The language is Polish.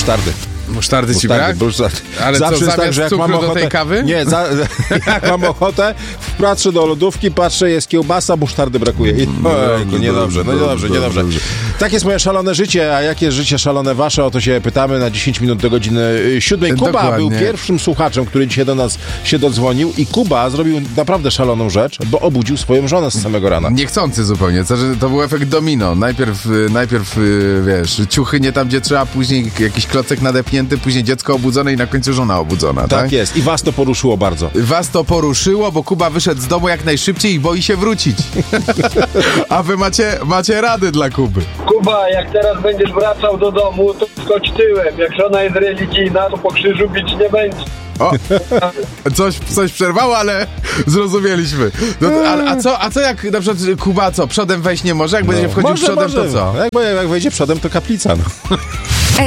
Musztardy ci brak? Ale zawsze co, jest tak, że jak mam ochotę, do tej kawy? Nie, jak mam ochotę, patrzę do lodówki, patrzę, jest kiełbasa, musztardy brakuje. Niedobrze. Tak jest moje szalone życie, a jakie jest życie szalone wasze? O to się pytamy na 10 minut do godziny 7. Kuba Dokładnie. był pierwszym słuchaczem, który dzisiaj do nas się dodzwonił i Kuba zrobił naprawdę szaloną rzecz, bo obudził swoją żonę z samego rana. Niechcący zupełnie, to był efekt domino. Najpierw wiesz, ciuchy nie tam, gdzie trzeba, później jakiś klocek nadepnięty, później dziecko obudzone i na końcu żona obudzona, tak? Tak jest. I was to poruszyło bardzo. Was to poruszyło, bo Kuba wyszedł z domu jak najszybciej i boi się wrócić. A wy macie rady dla Kuby. Kuba, jak teraz będziesz wracał do domu, to skocz tyłem. Jak żona jest religijna, to po krzyżu bić nie będzie. O, coś przerwało, ale zrozumieliśmy. No, a co jak na przykład Kuba przodem wejść nie może? Jak będzie wchodził przodem, to co? Jak wejdzie przodem, to kaplica. No.